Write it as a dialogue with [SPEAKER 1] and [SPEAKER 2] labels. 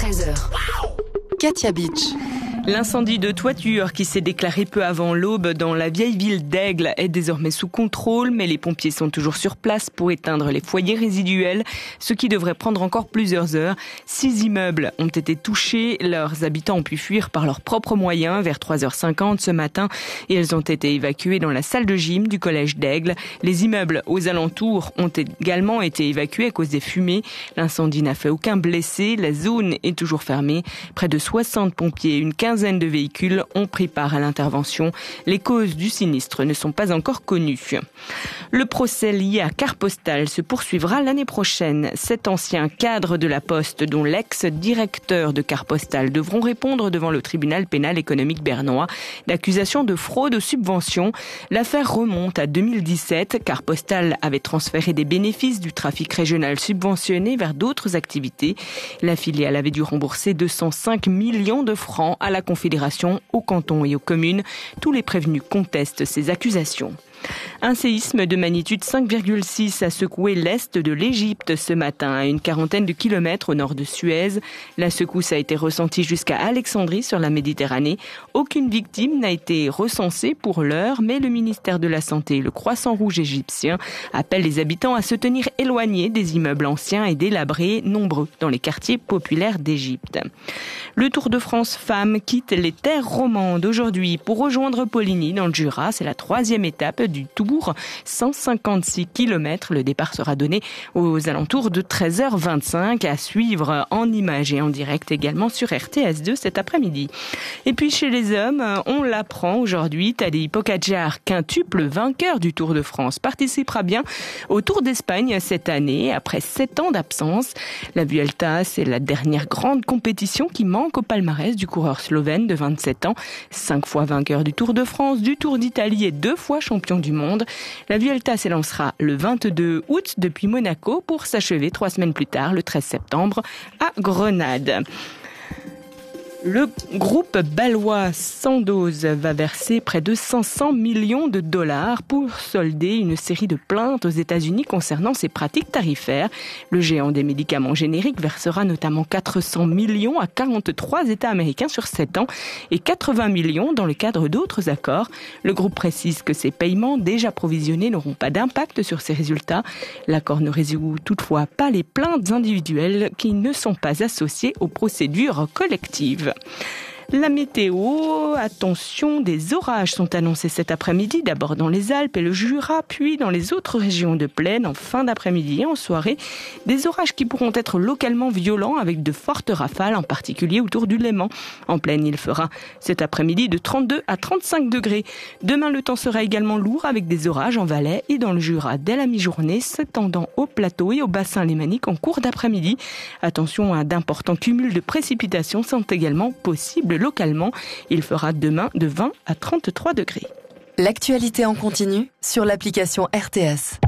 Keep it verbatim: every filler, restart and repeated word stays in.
[SPEAKER 1] treize heures. Katia Beach.
[SPEAKER 2] L'incendie de toiture qui s'est déclaré peu avant l'aube dans la vieille ville d'Aigle est désormais sous contrôle, mais les pompiers sont toujours sur place pour éteindre les foyers résiduels, ce qui devrait prendre encore plusieurs heures. Six immeubles ont été touchés, leurs habitants ont pu fuir par leurs propres moyens vers trois heures cinquante ce matin et ils ont été évacués dans la salle de gym du collège d'Aigle. Les immeubles aux alentours ont également été évacués à cause des fumées. L'incendie n'a fait aucun blessé, la zone est toujours fermée. Près de soixante pompiers et une quinzaine de véhicules ont pris part à l'intervention. Les causes du sinistre ne sont pas encore connues. Le procès lié à Carte Postale se poursuivra l'année prochaine. Sept anciens cadres de la Poste, dont l'ex-directeur de Carte Postale, devront répondre devant le tribunal pénal économique bernois d'accusations de fraude aux subventions. L'affaire remonte à deux mille dix-sept. Carte Postale avait transféré des bénéfices du trafic régional subventionné vers d'autres activités. La filiale avait dû rembourser deux cent cinq millions de francs à la Confédération, aux cantons et aux communes. Tous les prévenus contestent ces accusations. Un séisme de magnitude cinq virgule six a secoué l'est de l'Égypte ce matin, à une quarantaine de kilomètres au nord de Suez. La secousse a été ressentie jusqu'à Alexandrie sur la Méditerranée. Aucune victime n'a été recensée pour l'heure, mais le ministère de la Santé et le Croissant Rouge égyptien appellent les habitants à se tenir éloignés des immeubles anciens et délabrés, nombreux dans les quartiers populaires d'Égypte. Le Tour de France Femmes quitte les terres romandes aujourd'hui pour rejoindre Poligny dans le Jura. C'est la troisième étape du Tour, cent cinquante-six kilomètres. Le départ sera donné aux alentours de treize heures vingt-cinq, à suivre en images et en direct également sur R T S deux cet après-midi. Et puis chez les hommes, on l'apprend aujourd'hui, Tadej Pogačar, quintuple vainqueur du Tour de France, participera bien au Tour d'Espagne cette année, après sept ans d'absence. La Vuelta, c'est la dernière grande compétition qui manque au palmarès du coureur slovène de vingt-sept ans, cinq fois vainqueur du Tour de France, du Tour d'Italie et deux fois champion du monde. La Vuelta s'élancera le vingt-deux août depuis Monaco pour s'achever trois semaines plus tard, le treize septembre, à Grenade. Le groupe bâlois Sandoz va verser près de cinq cents millions de dollars pour solder une série de plaintes aux États-Unis concernant ses pratiques tarifaires. Le géant des médicaments génériques versera notamment quatre cents millions à quarante-trois États américains sur sept ans et quatre-vingts millions dans le cadre d'autres accords. Le groupe précise que ces paiements déjà provisionnés n'auront pas d'impact sur ses résultats. L'accord ne résout toutefois pas les plaintes individuelles qui ne sont pas associées aux procédures collectives. La météo, attention, des orages sont annoncés cet après-midi, d'abord dans les Alpes et le Jura, puis dans les autres régions de plaine en fin d'après-midi et en soirée. Des orages qui pourront être localement violents avec de fortes rafales, en particulier autour du Léman. En plaine, il fera cet après-midi de trente-deux à trente-cinq degrés. Demain, le temps sera également lourd avec des orages en Valais et dans le Jura dès la mi-journée, s'étendant au plateau et au bassin lémanique en cours d'après-midi. Attention, à d'importants cumuls de précipitations sont également possibles localement. Il fera demain de vingt à trente-trois degrés.
[SPEAKER 1] L'actualité en continu sur l'application R T S.